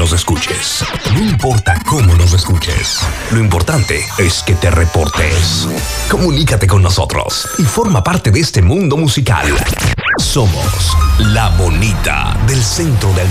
nos escuches. No importa cómo nos escuches. Lo importante es que te reportes. Comunícate con nosotros y forma parte de este mundo musical. Somos La Bonita del centro del